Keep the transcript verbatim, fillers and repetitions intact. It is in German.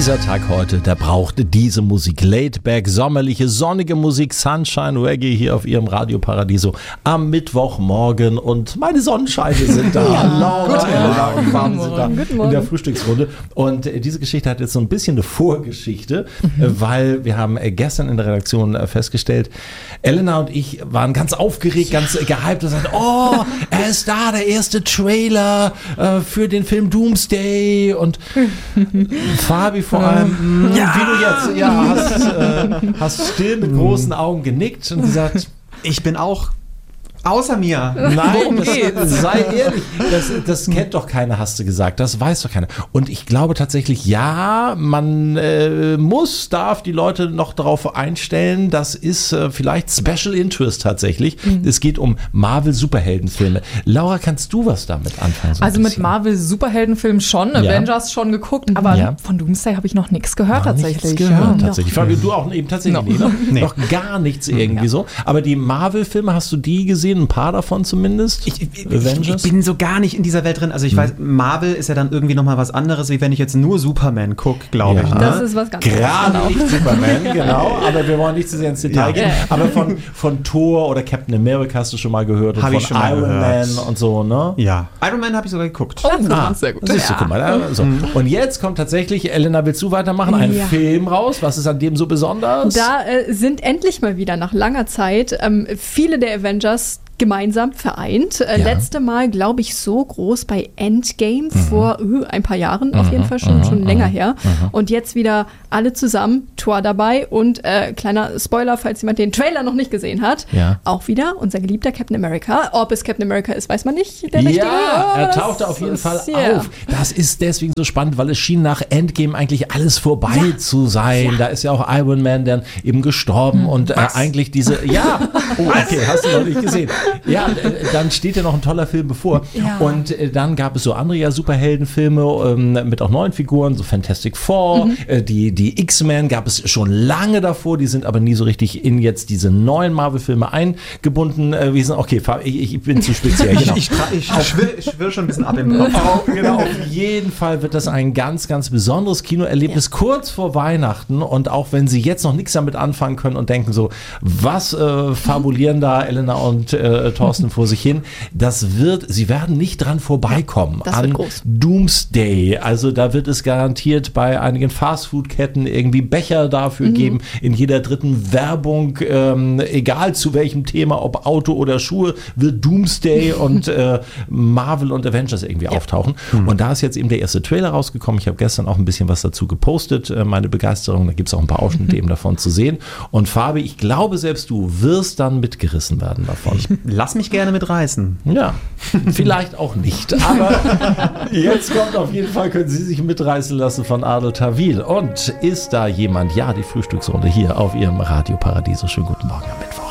Dieser Tag heute, der brauchte diese Musik. Laidback, sommerliche, sonnige Musik, Sunshine Reggae hier auf ihrem Radio Paradiso am Mittwochmorgen. Und meine Sonnenscheine sind da. Ja. Laura, Guten Elena und Fabi sind da Guten in der Frühstücksrunde. Und äh, diese Geschichte hat jetzt so ein bisschen eine Vorgeschichte, mhm. äh, weil wir haben äh, gestern in der Redaktion äh, festgestellt, Elena und ich waren ganz aufgeregt, ja. ganz äh, gehypt und sagten, oh, er ist da, der erste Trailer äh, für den Film Doomsday. Und Fabi vor allem, ja. wie du jetzt ja, hast, äh, hast still mit großen Augen genickt und gesagt, ich bin auch außer mir. Nein, das, sei ehrlich, das, das kennt doch keiner, hast du gesagt. Das weiß doch keiner. Und ich glaube tatsächlich, ja, man äh, muss, darf die Leute noch darauf einstellen, das ist äh, vielleicht Special Interest tatsächlich. Mhm. Es geht um Marvel-Superheldenfilme. Laura, kannst du was damit anfangen? So also mit Marvel-Superheldenfilmen schon, ja. Avengers schon geguckt, aber ja. von Doomsday habe ich noch nichts gehört noch tatsächlich. Nichts gehört, ja. tatsächlich. Fabi, du auch eben tatsächlich no. noch, nee. noch gar nichts irgendwie ja. so. Aber die Marvel-Filme, hast du die gesehen? Ein paar davon zumindest? Ich, ich, ich, ich bin so gar nicht in dieser Welt drin. Also ich hm. weiß, Marvel ist ja dann irgendwie nochmal was anderes, wie wenn ich jetzt nur Superman gucke, glaube ja. ich. Ne? Das ist was ganz Gerade genau. nicht Superman, genau. Aber wir wollen nicht zu sehr ins Detail ja. gehen. Aber von, von Thor oder Captain America hast du schon mal gehört. Und hab von ich schon mal Iron gehört. Man und so, ne? Ja. Iron Man habe ich sogar geguckt. Oh, ah, sehr gut. Siehst du, guck mal. Also. Mhm. Und jetzt kommt tatsächlich, Elena, willst du weitermachen? Ein ja. Film raus. Was ist an dem so besonders? Da äh, sind endlich mal wieder nach langer Zeit ähm, viele der Avengers gemeinsam vereint. Äh, ja. Letzte Mal, glaube ich, so groß bei Endgame mhm. vor uh, ein paar Jahren, mhm. auf jeden Fall schon, mhm. schon länger her. Mhm. Und jetzt wieder alle zusammen, Thor dabei und äh, kleiner Spoiler, falls jemand den Trailer noch nicht gesehen hat, ja. auch wieder unser geliebter Captain America. Ob es Captain America ist, weiß man nicht. Der ja, richtige. Oh, er tauchte auf jeden Fall yeah. auf. Das ist deswegen so spannend, weil es schien nach Endgame eigentlich alles vorbei ja. zu sein. Ja. Da ist ja auch Iron Man dann eben gestorben hm. und äh, eigentlich diese, ja, oh, okay, hast du noch nicht gesehen. Ja, äh, dann steht ja noch ein toller Film bevor. Ja. Und äh, dann gab es so andere ja Superheldenfilme ähm, mit auch neuen Figuren, so Fantastic Four, mhm. äh, die, die X-Men gab es schon lange davor, die sind aber nie so richtig in jetzt diese neuen Marvel-Filme eingebunden. Äh, wir sind, okay, ich, ich bin zu speziell. Genau. ich ich, ich schwirr, schwirr schon ein bisschen ab im Kopf. Auf, genau, auf jeden Fall wird das ein ganz, ganz besonderes Kinoerlebnis ja. kurz vor Weihnachten. Und auch wenn Sie jetzt noch nichts damit anfangen können und denken so, was äh, fabulieren da Elena und äh, Thorsten vor sich hin, das wird, Sie werden nicht dran vorbeikommen das an groß. Doomsday. Also da wird es garantiert bei einigen Fastfood-Ketten irgendwie Becher dafür mhm. geben, in jeder dritten Werbung, ähm, egal zu welchem Thema, ob Auto oder Schuhe, wird Doomsday und äh, Marvel und Avengers irgendwie ja. auftauchen. Mhm. Und da ist jetzt eben der erste Trailer rausgekommen. Ich habe gestern auch ein bisschen was dazu gepostet, äh, meine Begeisterung. Da gibt es auch ein paar Ausschnitte mhm. eben davon zu sehen. Und Fabi, ich glaube, selbst du wirst dann mitgerissen werden davon. Ich lass mich gerne mitreißen. Ja, vielleicht auch nicht. Aber jetzt kommt auf jeden Fall, können Sie sich mitreißen lassen von Adel Tawil. Und ist da jemand? Ja, die Frühstücksrunde hier auf Ihrem Radio Paradiso. Schönen guten Morgen am Mittwoch.